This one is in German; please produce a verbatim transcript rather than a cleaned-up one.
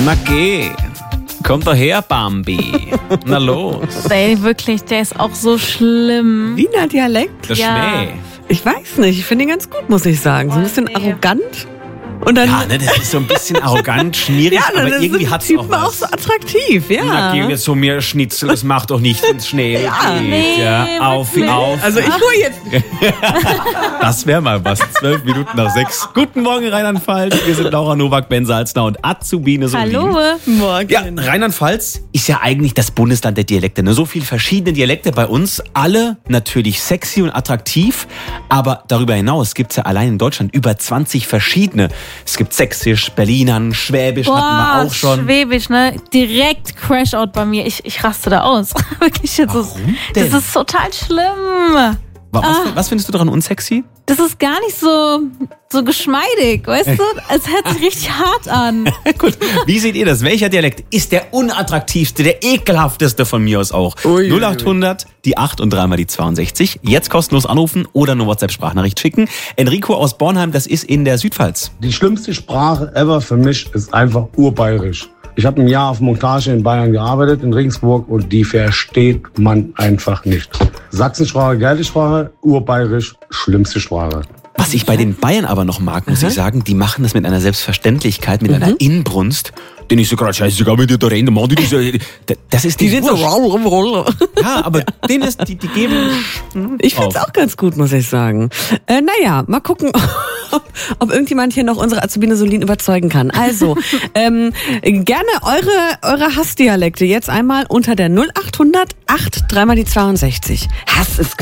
Na geh. Komm doch her, Bambi. Na los. Ey, wirklich, der ist auch so schlimm. Wiener Dialekt? Der Ja. Schmäh. Ich weiß nicht, ich finde ihn ganz gut, muss ich sagen. So ein bisschen nee. arrogant. Und dann, Ja, ne, das ist so ein bisschen arrogant, schmierig, ja, aber das irgendwie sind hat's die auch Typen auch was. so attraktiv, ja. Na, geh jetzt zu mir, Schnitzel, das macht doch nicht, wenn's schnell Ja. geht. Nee, ja, auf, wirklich. auf. Also ich hole jetzt. Das wäre mal was. Zwölf Minuten nach sechs. Guten Morgen, Rheinland-Pfalz. Wir sind Laura Nowak, Ben Salzner und Azubine Solin. Hallo. Morgen. Ja, Rheinland-Pfalz ist ja eigentlich das Bundesland der Dialekte. Ne? So viele verschiedene Dialekte bei uns. Alle natürlich sexy und attraktiv. Aber darüber hinaus gibt's ja allein in Deutschland über zwanzig verschiedene. Es gibt Sächsisch, Berlinern, Schwäbisch hatten wir auch schon. Schwäbisch, ne? Direkt Crashout bei mir. Ich, ich raste da aus. Wirklich, das ist, Warum denn? das ist total schlimm. Wa- Was, was findest du daran unsexy? Das ist gar nicht so, so geschmeidig, weißt du? Es hört sich richtig hart an. Gut, wie seht ihr das? Welcher Dialekt ist der unattraktivste, der ekelhafteste von mir aus auch? Ui, null acht hundert, die acht und dreimal die zweiundsechzig. Jetzt kostenlos anrufen oder eine WhatsApp-Sprachnachricht schicken. Enrico aus Bornheim, das ist in der Südpfalz. Die schlimmste Sprache ever für mich ist einfach urbayerisch. Ich habe ein Jahr auf Montage in Bayern gearbeitet, in Regensburg, und die versteht man einfach nicht. Sachsensprache, geile Sprache, urbayerisch, schlimmste Sprache. Was ich bei den Bayern aber noch mag, muss ich sagen, die machen das mit einer Selbstverständlichkeit, mit einer Inbrunst. Den ich so gerade scheißegal mit dir da reden, Mann, die diese- das ist Die die sind so. Ja, aber denen ist, die, die geben. Ich find's auf. auch ganz gut, muss ich sagen. Äh, naja, mal gucken, ob, ob irgendjemand hier noch unsere Azubine Solin überzeugen kann. Also, ähm, gerne eure, eure Hassdialekte jetzt einmal unter der null acht hundert, acht dreimal die zweiundsechzig. Hass ist